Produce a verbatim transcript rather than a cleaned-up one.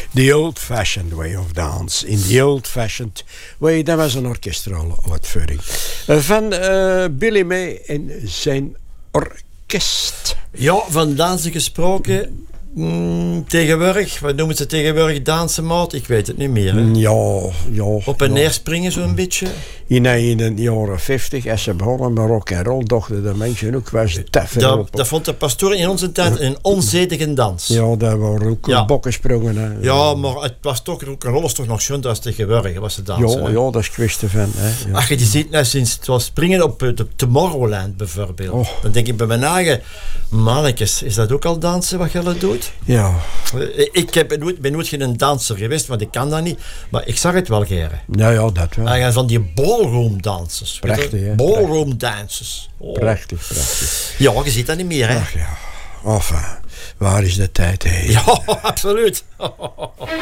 The Old-Fashioned Way of Dance. In The Old-Fashioned Way, dat was een orkestrale uitvoering. Van uh, Billy May en zijn orkest. Ja, van dansen gesproken... Mm, tegenwoordig, wat noemen ze tegenwoordig dansenmaat? Ik weet het niet meer. Hè? Ja, ja. Op en ja. neer springen zo'n beetje. In, in de jaren vijftig, als ze begonnen met rock en roll, dachten de mensen ook was tafel Dat, op. dat vond de pastoor in onze tijd een onzedige dans. Ja, dat waren ook Ja. bokkensprongen. Hè. Ja, maar het was toch, rock en roll is toch nog schoon als tegenwoordig was de dansen. Ja, hè? ja, dat is kwestie van. Hè. Ja. Als je die ziet, nou, sinds het was springen op de Tomorrowland bijvoorbeeld, Oh. dan denk ik bij mijn eigen, mannetjes, is dat ook al dansen wat je dat doet? Ja. Ik heb, ben nooit geen danser geweest, want ik kan dat niet, maar ik zag het wel geren. Ja, ja, dat wel. En van die ballroom dansers. Prachtig, hè? Ballroom dancers. Oh. Prachtig, prachtig. Ja, je ziet dat niet meer, hè? Ach ja, enfin, waar is de tijd heen? Ja, absoluut.